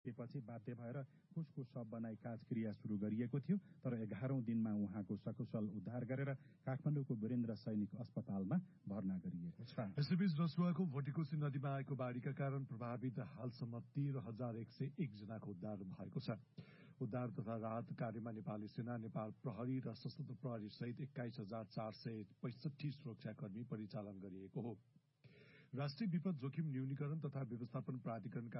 पछि बाध्य भएर उसको शव बनाई काजक्रिया सुरु गरिएको थियो, तर 11औं दिनमा उहाँको सकुशल उद्धार गरेर काठमाडौँको वीरेन्द्र सैनिक अस्पतालमा भर्ना गरिएको छ। यसैबीच रसुवाको भोटेकोशी नदीमा आएको बाढ़ीका कारण प्रभावित हालसम्म 13,101 जनाको उद्धार भएको छ। उद्धार तथा राहत कार्यमा नेपाली सेना, नेपाल प्रहरी र सशस्त्र प्रहरी सहित 21,465 सुरक्षाकर्मी परिचालन गरिएको हो। राष्ट्रिय विपद जोखिम न्यूनीकरण तथा व्यवस्थापन प्राधिकरणका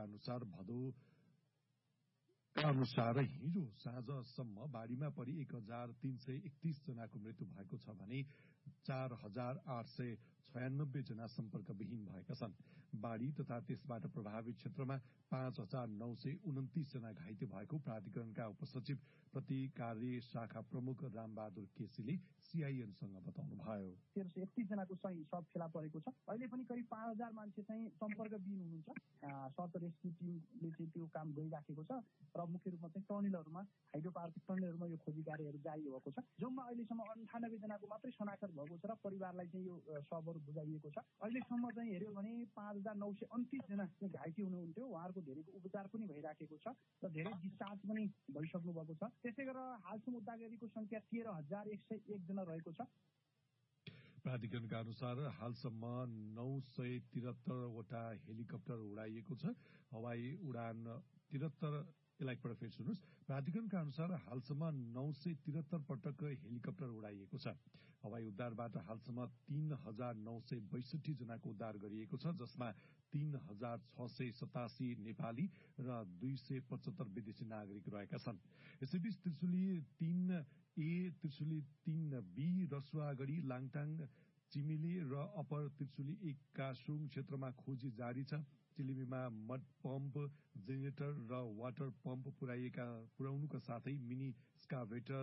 अनुसार हिजो साँझसम्म बाढ़ीमा परि 1,331 जनाको मृत्यु भएको छ भने 4,896 जना सम्पर्कविहीन भएका छन्। बाढ़ी तथा त्यसबाट प्रभावित क्षेत्रमा 5,929 जना घाइते भएको प्राधिकरणका उपसचिव प्रतिकार्य शाखा प्रमुख रामबहादुर केसीले सीआईएनसँग बताउनुभयो। 1331 जनाको चाहिँ सब फेला परेको छ। अहिले पनि करिब 5,000 मान्छे चाहिँ सम्पर्कविहीन हुनुहुन्छ। सर्च रेस्क्यु टिमले चाहिँ त्यो काम गरिराखेको छ र मुख्य रूपमा चाहिँ टर्नेलहरूमा, हाइड्रो पावरको टर्नेलहरूमा यो खोजी कार्यहरू जारी भएको छ। जम्मा अहिलेसम्म 98 जनाको मात्रै शनाखत भएको छ र परिवारलाई चाहिँ यो शवहरू बुझाइएको छ। अहिलेसम्म चाहिँ हेर्यो भने 5,929 जना चाहिँ घाइते हुनुहुन्थ्यो। उहाँहरूको धेरैको उपचार पनि भइराखेको छ र धेरै डिस्चार्ज पनि भइसक्नु भएको छ। त्यसै गरेर हालसम्म उद्धारकारीको संख्या 13,101 जना रहेको छ। प्राधिकरणका अनुसार हालसम्म 973 वटा हेलिकप्टर उडाइएको छ। हवाई उडान 73 यसलाई एकपल्ट फेरि सुन्नुहोस्। प्राधिकरणका अनुसार हालसम्म 973 पटक हेलिकप्टर उडाइएको छ। हवाई उद्धारबाट हालसम्म 3,962 जनाको उद्धार गरिएको छ, जसमा 3,687 नेपाली र 275 विदेशी नागरिक रहेका छन्। यसैबीच त्रिशुली 3A, त्रिशुली 3B, रसुवागढ़ी, लाङटाङ, चिमिली र अपर त्रिशुली 1 का सुङ क्षेत्रमा खोजी जारी छ। चिलिमीमा मड पम्प, जेनेरेटर र वाटर पम्प पुर्याउनुका साथै मिनी स्काभेटर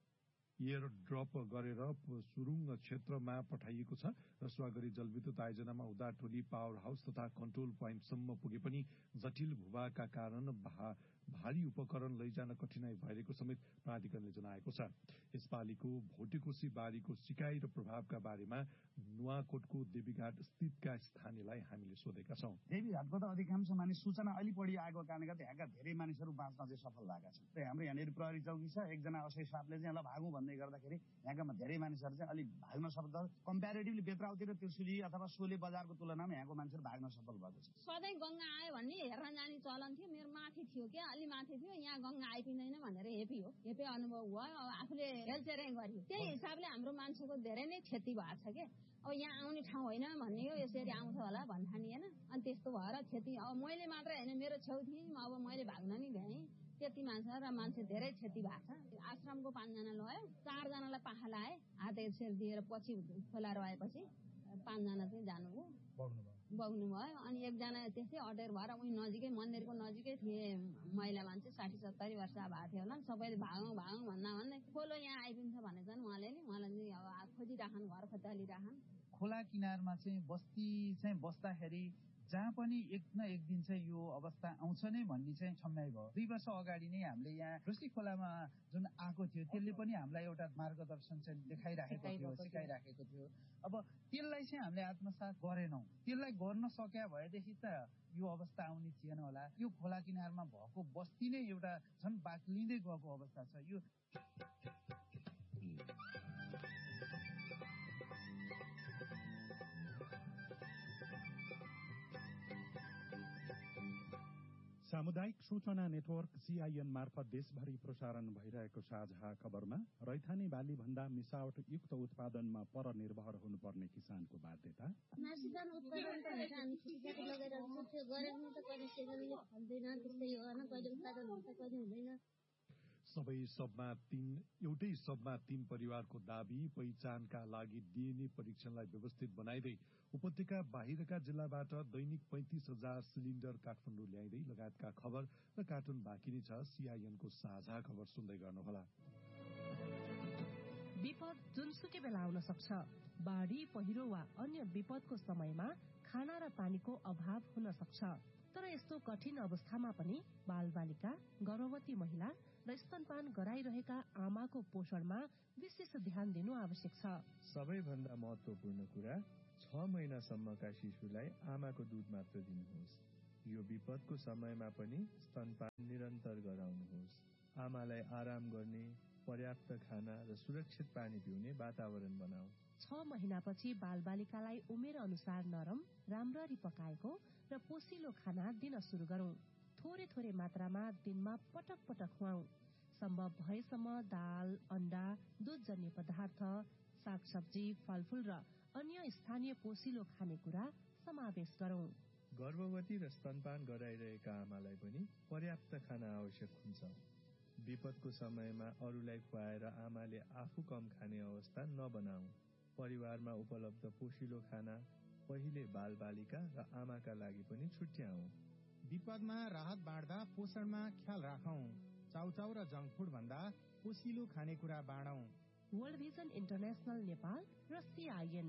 एयर ड्रप गरेर सुरुङ क्षेत्रमा पठाइएको छ। रसुवागढ़ी जलविद्युत आयोजनामा उद्धार टोली पावर हाउस तथा कन्ट्रोल पोइन्टसम्म पुगे पनि जटिल भूभागका कारण भारी उपकरण लैजान कठिनाई भइरहेको समेत प्राधिकरणले जनाएको छ। यसपालिको भोटेकोशी बाढ़ीको सिकाइ र प्रभावका बारेमा नुवाकोटको देवीघाट स्थितका स्थानीयलाई हामीले सोधेका छौं। देवीघाटको त अधिकांश मानिस सूचना अलि बढी आएको कारणले गर्दा यहाँका धेरै मानिसहरू बाँच्न चाहिँ सफल भएका छन्। हाम्रो यहाँनिर प्रहरी चौकी छ। एकजना असै सापले चाहिँ ल भागौँ भन्दै गर्दाखेरि यहाँका धेरै मानिसहरू चाहिँ अलि भाग्न सफल, कम्प्यारेटिभली बेत्राउतिर त्रिशुली अथवा सोले बजारको तुलनामा यहाँको मान्छेहरू भाग्न सफल भएको छ। सधैँ गंगा आयो भन्ने हेर्न जाने चलन थियो। मेरो माथि थियो क्या, अलि माथि थियो। यहाँ गंगा आइपिँदैन भनेर हेपी अनुभव भयो। अब आफूले हेलचेराइ गरियो। त्यही हिसाबले हाम्रो मान्छेको धेरै नै क्षति भएको छ के। अब यहाँ आउने ठाउँ होइन भन्ने हो, यसरी आउँछ होला भन्ठानिएन। अनि त्यस्तो भएर क्षति, अब मैले मात्रै होइन, मेरो छेउ थिएँ, अब मैले भाग्न नि भ्याएँ। त्यति मान्छे धेरै क्षति भएको छ। आश्रमको 5 जना लयो, 4 जनालाई पाखा लाए, हात यसरी दिएर पछि खोला रहेपछि 5 जना चाहिँ जानुभयो, बग्नु भयो। अनि 1 जना त्यस्तै अटेर भएर उही नजिकै मन्दिरको नजिकै थिए, महिला मान्छे 60-70 वर्ष भएको थियो होला। सबैले भागौँ भन्दा खोलो यहाँ आइपुग्छ भनेछन् उहाँले अब खोजिराखन्, घर खोतालिराखन्। खोला किनारमा चाहिँ बस्ती चाहिँ बस्दाखेरि जहाँ पनि एक न एक दिन चाहिँ यो अवस्था आउँछ नै भन्ने चाहिँ छम्याइ भयो। 2 वर्ष अगाडि नै हामीले यहाँ ढुसी खोलामा जुन आएको थियो त्यसले पनि हामीलाई एउटा मार्गदर्शन चाहिँ देखाइराखेको थियो, सिकाइराखेको थियो। अब त्यसलाई चाहिँ हामीले आत्मसात गरेनौं। त्यसलाई गर्न सक्या भएदेखि त यो अवस्था आउने थिएन होला। यो खोला किनारमा भएको बस्ती नै एउटा झन् बाक्लिँदै गएको अवस्था छ। यो सामुदायिक सूचना नेटवर्क सीआईएन मार्फत देशभरि प्रसारण भइरहेको साझा खबरमा रैथाने बाली भन्दा मिसावट युक्त उत्पादनमा परनिर्भर हुनुपर्ने किसानको बाध्यता, एउटै सबमा 3 परिवारको दाबी, पहिचानका लागि डीएनए परीक्षणलाई व्यवस्थित बनाइदै उपत्यका बाहिरका जिल्लाबाट दैनिक 35,000 सिलिन्डर काठमाडौँ ल्याइदै लगायतका खबर र कार्टुन बाँकी नै छ। सीआईएनको साझा खबर सुन्दै गर्नुहोला। विपद जुनसुकै बेला आउन सक्छ। बाढ़ी, पहिरो वा अन्य विपदको समयमा खाना र पानीको अभाव हुन सक्छ। तर यस्तो कठिन अवस्थामा पनि बालबालिका, गर्भवती महिला र स्तनपान गराइरहेका आमाको पोषणमा विशेष ध्यान दिनु आवश्यक छ। सबैभन्दा महत्वपूर्ण कुरा 6 महिनासम्मका शिशुलाई आमाको दूध मात्र दिनुहोस्। यो विपदको समयमा पनि स्तनपान निरन्तर गराउनुहोस्। आमालाई आराम गर्ने, पर्याप्त खाना र सुरक्षित पानी पिउने वातावरण बनाऊ। 6 महिनापछि बालबालिकालाई उमेर अनुसार नरम, राम्ररी पकाएको र पोसिलो खाना दिन सुरु गरौं। थोरै थोरै मात्रामा दिनमा पटक पटक खुवाऊ। सम्भव भएसम्म दाल, अण्डा, दूधजन्य पदार्थ, सागसब्जी, फलफूल र अन्य स्थानीय पोसिलो खानेकुरा समावेश गरौं। गर्भवती र स्तनपान गराइरहेका आमालाई पनि पर्याप्त खाना आवश्यक हुन्छ। विपदको समयमा अरूलाई खुवाएर आमाले आफू कम खाने अवस्था नबनाऊ। परिवारमा उपलब्ध पोसिलो खाना पहिले बालबालिका र आमाका लागि पनि छुट्याऊ। विपदमा राहत बाँड्दा पोषणमा ख्याल राखौं। चाउचाउ र जङ्क फुड भन्दा पोसिलो खानेकुरा बाँडौं। वर्ल्ड भिजन इन्टरनेशनल नेपाल र CIN।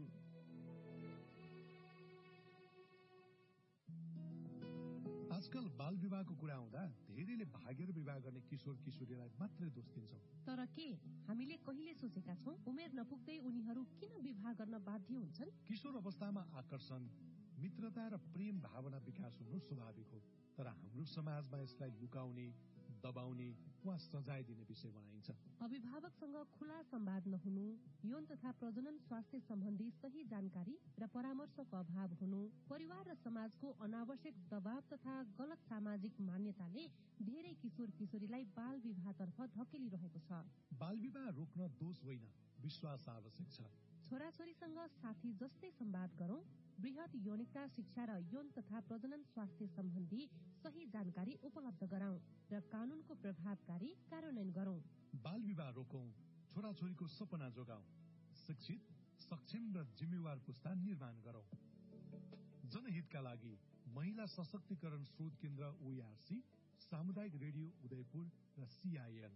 आजकल बाल विवाहको कुरा आउँदा धेरैले भागेर विवाह गर्ने किशोर किशोरीलाई मात्रै दोष दिन्छौं। तर के हामीले कहिले सोचेका छौं उमेर नपुग्दै उनीहरू किन विवाह गर्न बाध्य हुन्छन्? किशोर अवस्थामा आकर्षण, मित्रता र प्रेम भावना विकास हुनु स्वाभाविक हो। तर हाम्रो समाजमा यसलाई लुकाउने, दबाउने वा सजाय दिने विषय बनाइन्छ। अभिभावकसँग खुला संवाद नहुनु, यौन तथा प्रजनन स्वास्थ्य सम्बन्धी सही जानकारी र परामर्शको अभाव हुनु, परिवार र समाजको अनावश्यक दबाव तथा गलत सामाजिक मान्यताले धेरै किशोर किशोरीलाई बाल विवाहतर्फ धकेलिरहेको छ। बाल विवाह रोक्न दोष होइन, विश्वास आवश्यक छ। छोराछोरीसँग साथी जस्तै संवाद गरौं, बृहत यौनिकता शिक्षा र यौन तथा प्रजनन स्वास्थ्य सम्बन्धी सही जानकारी उपलब्ध गराउँ र कानूनको प्रभावकारी कार्यान्वयन गरौं। बाल विवाह रोकौं, छोराछोरीको सपना जोगाउँ, शिक्षित, सक्षम र जिम्मेवार पुस्ता निर्माण गरौं। जनहितका लागि महिला सशक्तिकरण स्रोत केन्द्र OARC, सामुदायिक रेडियो उदयपुर र CIN।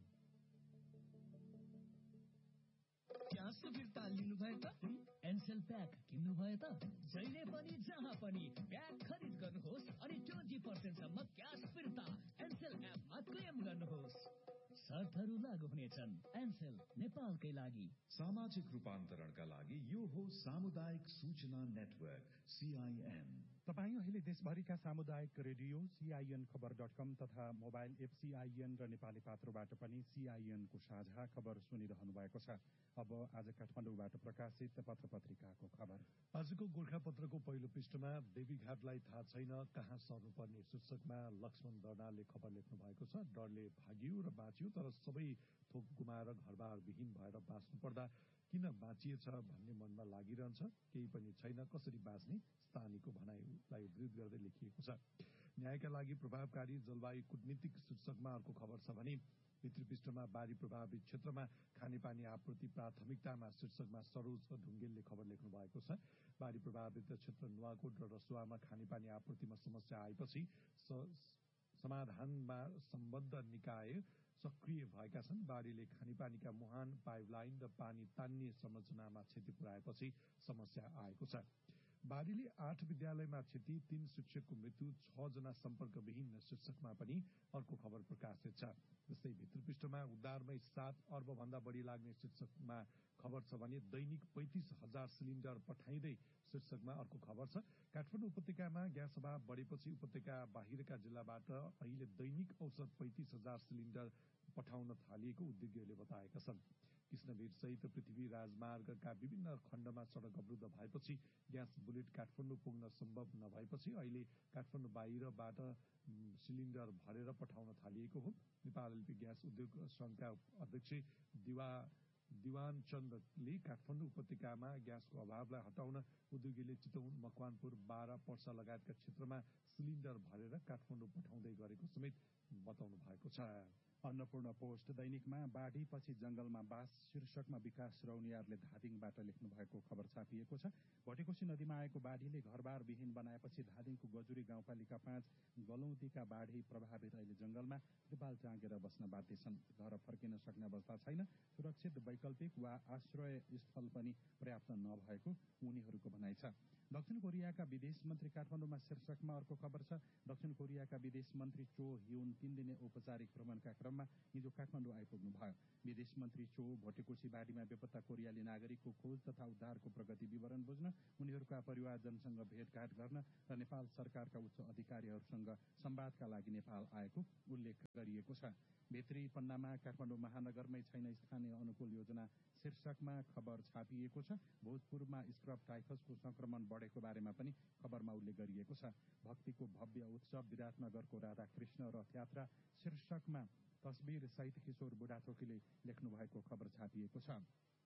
क्यास फिर्ता लिनुभयो त? एनसेल प्याक किन्नुभयो त? जहिले पनि जहाँ पनि प्याक खरिद गर्नुहोस् अनि 20% सम्म क्यास फिर्ता एनसेल एपमा क्लेम गर्नुहोस्। शर्तहरू लागू हुनेछन्। एनसेल, नेपालकै लागि। सामाजिक रूपान्तरणका लागि यो हो सामुदायिक सूचना नेटवर्क CIN। तपाईँ अहिले देशभरिका सामुदायिक रेडियो CIN-खबर.com तथा मोबाइल एप CIN र नेपाली पात्रोबाट पनि CIN को साझा खबर सुनिरहनु भएको छ। अब आज काठमाडौँबाट प्रकाशित पत्र पत्रिकाको खबर। आजको गोर्खापत्रको पहिलो पृष्ठमा देवीघाटलाई थाहा छैन कहाँ सर्नुपर्ने शीर्षकमा लक्ष्मण दर्नालले खबर लेख्नु भएको छ। डरले भागियो र बाँचियो, तर सबै थोक गुमाएर घरबार विहीन भएर बाँच्नु पर्दा किन बाँचिएछ भन्ने मनमा लागिरहन्छ। केही पनि छैन कसरी बाँच्ने, स्थानीयको भनाइलाई उद्धृत गर्दै लेखिएको छ। न्यायका लागि प्रभावकारी जलवायु कूटनीतिक शीर्षकमा अर्को खबर छ भने भित्री पृष्ठमा बाढी प्रभावित क्षेत्रमा खानेपानी आपूर्ति प्राथमिकतामा शीर्षकमा सरोज ढुङ्गेलले खबर लेख्नु भएको छ। बाढी प्रभावित क्षेत्र नुवाकोट र रसुवामा खानेपानी आपूर्तिमा समस्या आएपछि समाधानमा सम्बद्ध निकाय सक्रिय भएका छन्। बाढीले खानेपानीका मुहान, पाइपलाइन र पानी तान्ने संरचनामा क्षति पुर्याएपछि समस्या आएको छ। बाढीले 8 विद्यालयमा क्षति, 3 शिक्षकको मृत्यु, 6 जना सम्पर्कविहीन शीर्षकमा पनि अर्को खबर प्रकाशित छ। जस्तै भित्री पृष्ठमा उद्धारमै 7 अर्ब भन्दा बढी लाग्ने शीर्षकमा खबर छ भने दैनिक 35,000 सिलिन्डर पठाइँदै शीर्षकमा अर्को खबर छ। काठमाडौँ उपत्यकामा ग्यास अभाव बढेपछि उपत्यका बाहिरका जिल्लाबाट अहिले दैनिक औसत 35,000 सिलिन्डर पठाउन थालिएको उद्योगीहरूले बताएका छन्। कृष्णवीर सहित पृथ्वी राजमार्गका विभिन्न खण्डमा सड़क अवरुद्ध भएपछि ग्यास बुलेट काठमाडौँ पुग्न सम्भव नभएपछि अहिले काठमाडौँ बाहिरबाट सिलिन्डर भरेर पठाउन थालिएको हो। नेपाल एलपी ग्यास उद्योग संघका अध्यक्ष दिवान चन्दले काठमाडौँ उपत्यकामा ग्यासको अभावलाई हटाउन उद्योगीले चितवन, मकवानपुर, बारा, पर्सा लगायतका क्षेत्रमा सिलिन्डर भरेर काठमाडौँ पठाउँदै गरेको समेत बताउनु भएको छ। अन्नपूर्ण पोस्ट दैनिकमा बाढी पछि जंगलमा बास शीर्षकमा विकास रौनियारले धादिङबाट लेख्नु भएको खबर छापिएको छ। भटेकोशी नदीमा आएको बाढीले घरबार विहीन बनाएपछि धादिङको गजुरी गाउँपालिका 5 गलौदीका बाढी प्रभावित अहिले जंगलमा त्रिपाल टाँगेर बस्न बाध्य छन्। घर फर्किन सक्ने अवस्था छैन। सुरक्षित वैकल्पिक वा आश्रय स्थल पनि पर्याप्त नभएको उनीहरूको भनाइ छ। दक्षिण कोरियाका विदेश मन्त्री काठमाडौँमा शीर्षकमा अर्को खबर छ। दक्षिण कोरियाका विदेश मन्त्री चो ह्युन 3 दिने औपचारिक भ्रमणका क्रममा क्रममा हिजो काठमाडौँ आइपुग्नु भयो। विदेश मन्त्री चो भोटेकोशी बाढीमा बेपत्ता कोरियाली नागरिकको खोज तथा उद्धारको प्रगति विवरण बुझ्न, उनीहरूका परिवारजनसँग भेटघाट गर्न र नेपाल सरकारका उच्च अधिकारीहरूसँग सम्वादका लागि नेपाल आएको उल्लेख गरिएको छ। भित्री पन्नामा काठमाडौँ महानगरमै छैन स्थानीय अनुकूल योजना शीर्षकमा खबर छापिएको छ। भोजपुरमा स्क्रब टाइफसको संक्रमण बढेको बारेमा पनि खबरमा उल्लेख गरिएको छ। भक्तिको भव्य उत्सव विराटनगरको राधाकृष्ण रथ यात्रा शीर्षकमा तस्बिर सहित किशोर बुढाथोकीले लेख्नु भएको खबर छापिएको छ।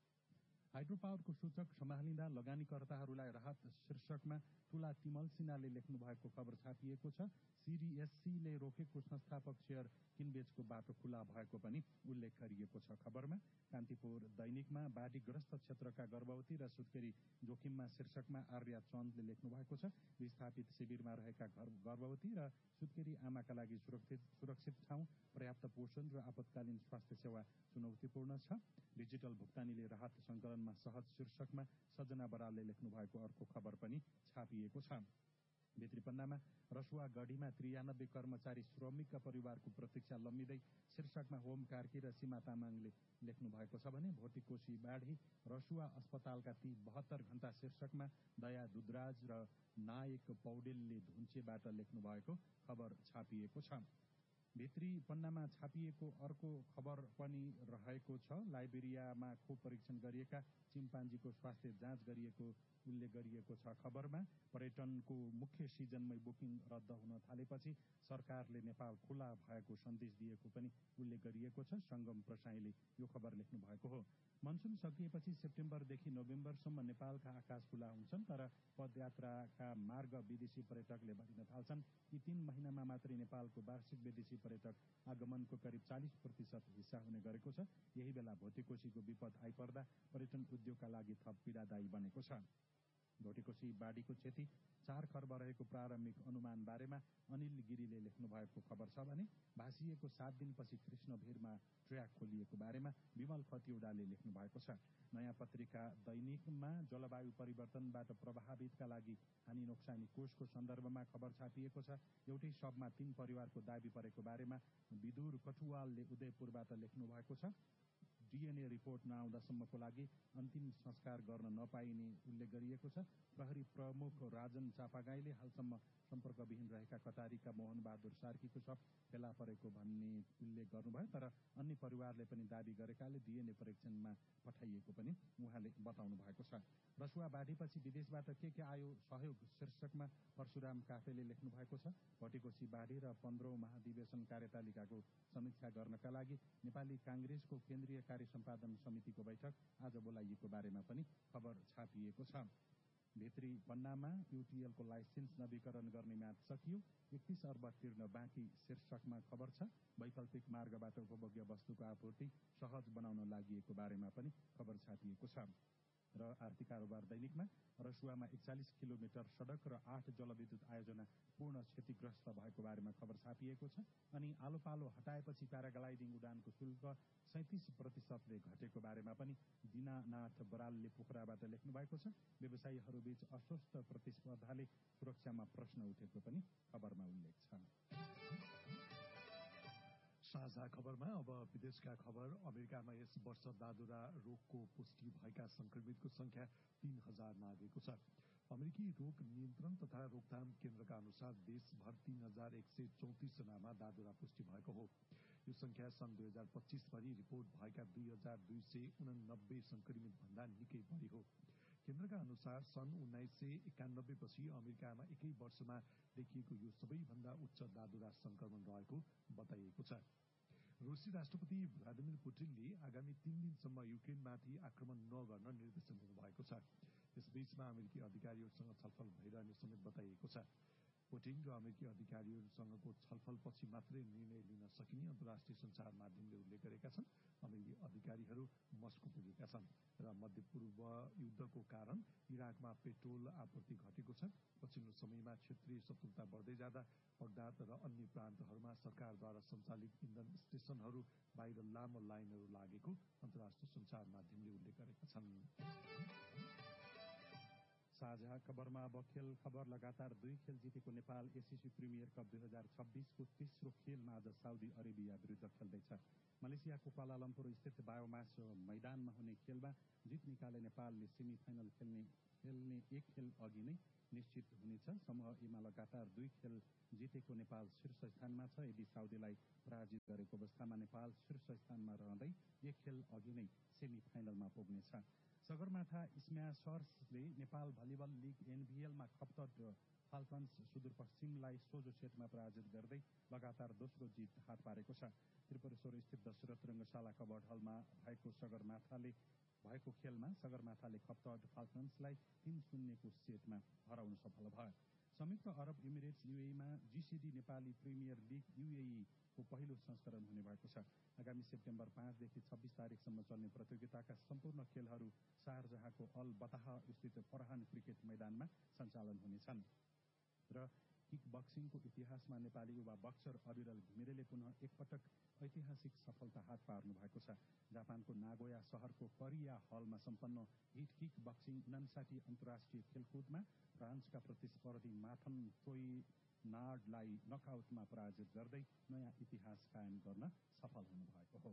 हाइड्रो पावरको सूचक सम्हालिँदा लगानीकर्ताहरूलाई राहत शीर्षकमा तुला तिमल सिन्हाले लेख्नु भएको खबर छापिएको छ। सीडीएससीले रोकेको संस्थापक शेयर किनबेचको बाटो खुला भएको पनि उल्लेख गरिएको छ। खबरमा कान्तिपुर दैनिकमा बाढीग्रस्त क्षेत्रका गर्भवती र सुत्केरी जोखिममा शीर्षकमा आर्या चन्दले लेख्नु भएको छ। विस्थापित शिविरमा रहेका गर्भवती र सुत्केरी आमाका लागि सुरक्षित ठाउँ, पर्याप्त पोषण र आपतकालीन स्वास्थ्य सेवा चुनौतीपूर्ण छ। डिजिटल भुक्तानीले राहत सङ्कलनमा सहज शीर्षकमा सजना बरालले लेख्नु भएको अर्को खबर पनि छापिएको छ। भित्री पन्नामा रसुवा गढीमा 93 कर्मचारी श्रमिकका परिवारको प्रतीक्षा लम्बिँदै शीर्षकमा होम कार्की र सीमा तामाङले लेख्नु भएको छ भने भोटेकोशी बाढी रसुवा अस्पतालका ती 72 घण्टा शीर्षकमा दया दुधराज र नायक पौडेलले धुन्चेबाट लेख्नु भएको खबर छापिएको छ। भित्री पन्नामा छापिएको अर्को खबर पनि रहेको छ। लाइबेरियामा खोप परीक्षण गरिएका चिम्पान्जीको स्वास्थ्य जाँच गरिएको उल्लेख गरिएको छ। खबरमा पर्यटनको मुख्य सिजनमै बुकिङ रद्द हुन थालेपछि सरकारले नेपाल खुला भएको सन्देश दिएको पनि उल्लेख गरिएको छ। सङ्गम प्रसाईले यो खबर लेख्नु भएको हो। मनसुन सकिएपछि सेप्टेम्बरदेखि नोभेम्बरसम्म नेपालका आकाश खुला हुन्छन्, तर पदयात्राका मार्ग विदेशी पर्यटकले भरिन थाल्छन्। यी 3 महिनामा मात्रै नेपालको वार्षिक विदेशी पर्यटक आगमनको करिब 40% हिस्सा हुने गरेको छ। यही बेला भोटेकोशीको विपद आइपर्दा पर्यटन उद्योगका लागि थप पीडादायी बनेको छ। भोटेकोशी बाढीको क्षति 4 खर्ब रहेको प्रारम्भिक अनुमान बारेमा अनिल गिरीले लेख्नु भएको खबर छ भने भासिएको 7 दिनपछि कृष्णभिरमा ट्र्याक खोलिएको बारेमा विमल खतिवडाले लेख्नु भएको छ। नयाँ पत्रिका दैनिकमा जलवायु परिवर्तनबाट प्रभावितका लागि हानि नोक्सानी कोषको सन्दर्भमा खबर छापिएको छ। एउटै शवमा 3 परिवारको दाबी परेको बारेमा विदुर कटुवालले उदयपुरबाट लेख्नु भएको छ। डीएनए रिपोर्ट नआउँदासम्मको लागि अन्तिम संस्कार गर्न नपाइने उल्लेख गरिएको छ। प्रहरी प्रमुख राजन चापागाईले हालसम्म सम्पर्कविहीन रहेका कटारीका मोहन बहादुर सार्कीको शव फेला परेको भन्ने उल्लेख गर्नुभयो, तर अन्य परिवारले पनि दाबी गरेकाले डीएनए परीक्षणमा पठाइएको पनि उहाँले बताउनु भएको छ। रसुवा बाढीपछि विदेशबाट के आयो सहयोग शीर्षकमा परशुराम काफेले लेख्नु भएको छ। भोटेकोशी बाढी र 15औं महाधिवेशन कार्यतालिकाको समीक्षा गर्नका लागि नेपाली काङ्ग्रेसको केन्द्रीय कार्य सम्पादन समितिको बैठक आज बोलाइएको बारेमा पनि खबर छापिएको छ। भित्री पन्नामा युटिएलको लाइसेन्स नवीकरण गर्ने म्याद सकियो, 31 अर्ब तिर्न बाँकी शीर्षकमा खबर छ। वैकल्पिक मार्गबाट उपभोग्य वस्तुको आपूर्ति सहज बनाउन लागि बारेमा पनि खबर छापिएको छ। र आर्थिक कारोबार दैनिकमा रसुवामा 41 किलोमिटर सडक र 8 जलविद्युत आयोजना पूर्ण क्षतिग्रस्त भएको बारेमा खबर छापिएको छ। अनि आलो पालो हटाएपछि प्याराग्लाइडिङ उडानको शुल्क 37%ले घटेको बारेमा पनि दिनानाथ बरालले पोखराबाट लेख्नु भएको छ। व्यवसायीहरूबीच अस्वस्थ प्रतिस्पर्धाले सुरक्षामा प्रश्न उठेको पनि खबरमा उल्लेख छ। साझा खबरमा अब विदेशका खबर। अमेरिकामा यस वर्ष दादुरा रोगको पुष्टि भएका संक्रमितको संख्या 3000 नागेको छ। अमेरिकी रोग नियन्त्रण तथा रोकथाम केन्द्रका अनुसार देशभर 3134 जनामा दादुरा पुष्टि भएको हो। यो संख्या सन् 2025 भरि रिपोर्ट भएका 2289 संक्रमित भन्दा निकै बढी हो। केन्द्रका अनुसार सन् 1991 पछि अमेरिकामा एकै वर्षमा देखिएको यो सबैभन्दा उच्च दादुरा संक्रमण रहेको बताइएको छ। रुसी राष्ट्रपति भ्लादिमिर पुटिनले आगामी 3 दिनसम्म युक्रेनमाथि आक्रमण नगर्न निर्देशन दिनुभएको छ। यसबीचमा अमेरिकी अधिकारीहरूसँग छलफल भइरहने समेत बताइएको छ। पुटिन र अमेरिकी अधिकारीहरूसँगको छलफलपछि मात्रै निर्णय लिन सकिने अन्तर्राष्ट्रिय सञ्चार माध्यमले उल्लेख गरेका छन्। अमेरिकी अधिकारीहरू मस्को पुगेका छन् र मध्यपूर्व युद्धको कारण इराकमा पेट्रोल आपूर्ति घटेको छ। पछिल्लो समयमा क्षेत्रीय शत्रुता बढ्दै जाँदा बगदाद र अन्य प्रान्तहरूमा सरकारद्वारा सञ्चालित इन्धन स्टेशनहरू बाहिर लामो लाइनहरू लागेको अन्तर्राष्ट्रिय सञ्चार माध्यमले उल्लेख गरेका छन्। साझा खबरमा अब खेल खबर। लगातार 2 खेल जितेको नेपाल एसिसी प्रिमियर कप 2026को तेस्रो खेलमा आज साउदी अरेबिया विरुद्ध खेल्दैछ। मलेसियाको क्वालालम्पुर स्थित बायोमास मैदानमा हुने खेलमा जित निकाले नेपालले सेमी फाइनल खेल्ने एक खेल अघि नै निश्चित हुनेछ। समूह एमा लगातार 2 खेल जितेको नेपाल शीर्ष स्थानमा छ। यदि साउदीलाई पराजित गरेको अवस्थामा नेपाल शीर्ष स्थानमा रहँदै एक खेल अघि नै सेमी फाइनलमा पुग्नेछ। Sagarmatha स्म्याशर्सले Nepal volleyball league एनभीएलमा Khaptad falcons सुदूरपश्चिमलाई सोझो सेटमा पराजित गर्दै लगातार दोस्रो जित हात पारेको छ। त्रिपुरेश्वर स्थित दशरथ रङ्गशाला कबड हलमा भएको खेलमा सगरमाथाले खप्तड फाल्कन्सलाई 3-0 को सेटमा हराउन सफल भयो। संयुक्त अरब emirates यूएईमा GCD Nepali premier league UAE को पहिलो संस्करण हुने भएको छ। आगामी सेप्टेम्बर 5 देखि 26 तारिकसम्म चल्ने प्रतियोगिताका सम्पूर्ण खेलहरू शारजाहको अल बताह स्थित फरहान क्रिकेट मैदानमा सञ्चालन हुनेछन्। र किक बक्सिङको इतिहासमा नेपाली युवा बक्सर अविरल घिमिरेले पुनः एकपटक ऐतिहासिक सफलता हात पार्नु भएको छ। जापानको नागोया शहरको करिया हलमा सम्पन्न हिट किक बक्सिङ 59 अन्तर्राष्ट्रिय खेलकुदमा फ्रान्सका प्रतिस्पर्धी माथन थोइनार्डलाई नकआउटमा पराजित गर्दै नयाँ इतिहास कायम गर्न सफल हुनुभएको हो।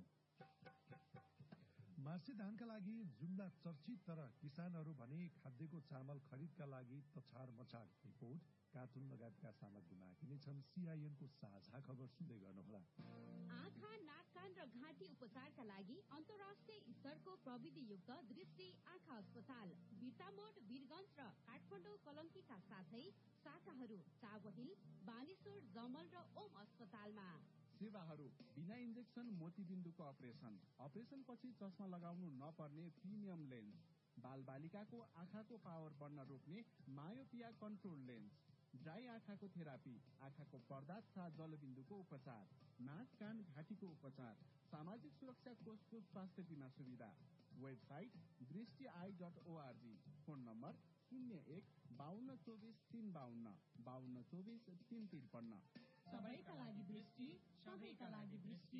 मार्से धानका लागि जुम्ला चर्चित, तर किसानहरू भने खाद्यको चामल खरिदका लागि तछाड मछाड। रिपोर्ट कार्टुन लगायतका सामग्री बाँकी नै छन्। सीआईएनको साझा खबर सुन्दै गर्नुहोला। आँखा, नाक, कान र घाँटी उपचारका लागि अन्तर्राष्ट्रिय स्तरको प्रविधियुक्त दृष्टि आँखा अस्पताल बिर्तामोड, वीरगञ्ज र काठमाडौँ कलङ्कीका साथै शाखाहरू चावहिल, बानेश्वर, जमल र ओम अस्पतालमा। सेवाहरू बिना इन्जेक्सन मोतीबिन्दुको अपरेसन पछि चस्मा लगाउनु नपर्ने प्रिमियम लेन्स, बालबालिकाको आँखाको पावर बढ्न रोक्ने मायोपिया कन्ट्रोल लेन्स, ड्राई आँखाको थेरापी, आँखाको पर्दा तथा जलबिन्दुको उपचार, नाक, कान, घाँटीको उपचार, सामाजिक सुरक्षा कोषको स्वास्थ्य बिमा सुविधा। वेबसाइट दृष्टिआई.org। Phone number 01-5224-352, 5224-353। सबैका लागि दृष्टि, सबैका लागि दृष्टि।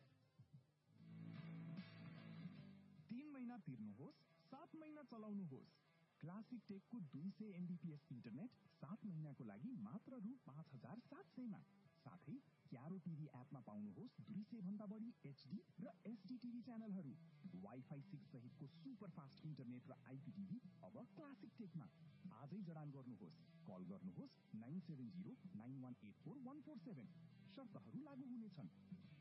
3 महिना तिर्नुहोस्, 7 महिना चलाउनुहोस्। क्लासिक टेकको 200 MBPS इन्टरनेट 7 महिनाको लागि मात्र रु 5700 मा। साथै क्यारो टिभी एपमा पाउनुहोस् 200 भन्दा बढी HD र SD टिभी च्यानलहरू। वाइफाई 6 सहितको सुपर फास्ट इन्टरनेट र आइपीटिभी अब क्लासिक टेकमा। आजै जडान गर्नुहोस्। कल गर्नुहोस् 9709184147। शर्तहरू लागू हुनेछन्।